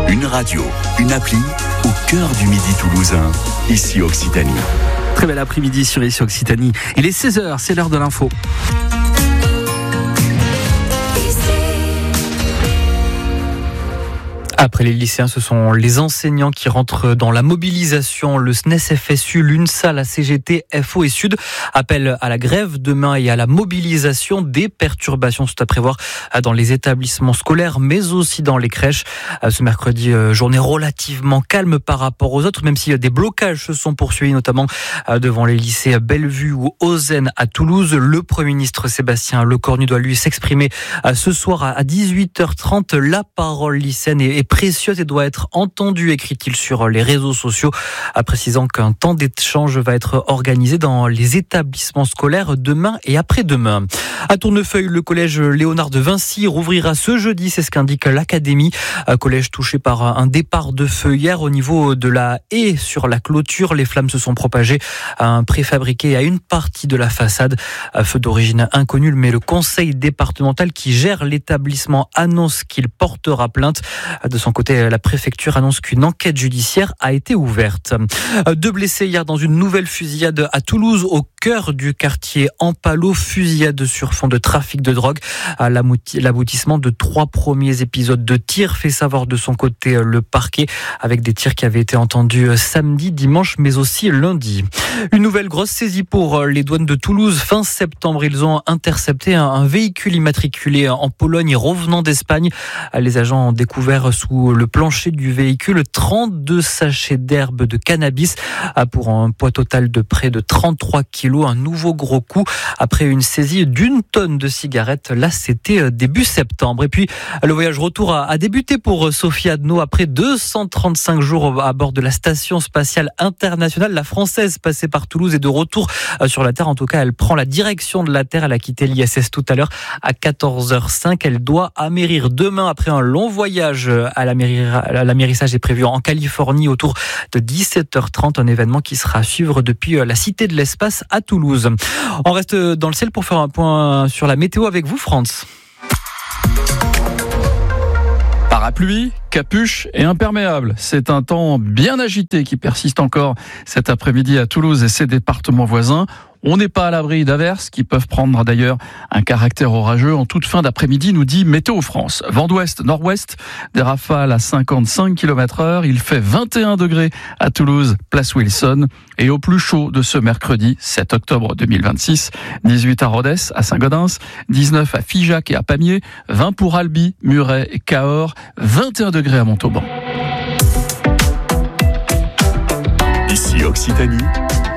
Une radio, une appli, au cœur du Midi toulousain, ici Occitanie. Très bel après-midi sur ici Occitanie. Il est 16h, c'est l'heure de l'info. Après les lycéens, ce sont les enseignants qui rentrent dans la mobilisation. Le SNES FSU, l'UNSA, la CGT, FO et Sud appellent à la grève demain et à la mobilisation. Des perturbations sont à prévoir dans les établissements scolaires, mais aussi dans les crèches. Ce mercredi, journée relativement calme par rapport aux autres, même si des blocages se sont poursuivis, notamment devant les lycées Bellevue ou Ozen à Toulouse. Le Premier ministre Sébastien Lecornu doit lui s'exprimer ce soir à 18h30. La parole lycéenne est précieuse et doit être entendue, écrit-il sur les réseaux sociaux, précisant qu'un temps d'échange va être organisé dans les établissements scolaires demain et après-demain. À Tournefeuille, le collège Léonard de Vinci rouvrira ce jeudi, c'est ce qu'indique l'académie. Collège touché par un départ de feu hier au niveau de la haie sur la clôture. Les flammes se sont propagées à un préfabriqué et à une partie de la façade. Feu d'origine inconnue, mais le conseil départemental qui gère l'établissement annonce qu'il portera plainte. De son côté, la préfecture annonce qu'une enquête judiciaire a été ouverte. 2 blessés hier dans une nouvelle fusillade à Toulouse, au cœur du quartier Ampalo. Fusillade sur fond de trafic de drogue. L'aboutissement de 3 premiers épisodes de tirs, fait savoir de son côté le parquet, avec des tirs qui avaient été entendus samedi, dimanche, mais aussi lundi. Une nouvelle grosse saisie pour les douanes de Toulouse. Fin septembre, ils ont intercepté un véhicule immatriculé en Pologne revenant d'Espagne. Les agents ont découvert sous le plancher du véhicule 32 sachets d'herbe de cannabis pour un poids total de près de 33 kilos. Un nouveau gros coup après une saisie d'1 tonne de cigarettes. Là, c'était début septembre. Et puis, le voyage retour a débuté pour Sophie Adno après 235 jours à bord de la station spatiale internationale. La Française, passée par Toulouse, est de retour sur la Terre. En tout cas, elle prend la direction de la Terre. Elle a quitté l'ISS tout à l'heure à 14h05. Elle doit amérir demain après un long voyage. L'amérissage est prévu en Californie autour de 17h30, un événement qui sera à suivre depuis la Cité de l'Espace à Toulouse. On reste dans le ciel pour faire un point sur la météo avec vous, France. Parapluie, capuche et imperméable. C'est un temps bien agité qui persiste encore cet après-midi à Toulouse et ses départements voisins. On n'est pas à l'abri d'averses qui peuvent prendre d'ailleurs un caractère orageux en toute fin d'après-midi, nous dit Météo France. Vent d'ouest, nord-ouest, des rafales à 55 km/h. Il fait 21 degrés à Toulouse, place Wilson. Et au plus chaud de ce mercredi 7 octobre 2026, 18 à Rodez, à Saint-Gaudens, 19 à Figeac et à Pamiers, 20 pour Albi, Muret et Cahors, 21 degrés à Montauban. Ici Occitanie,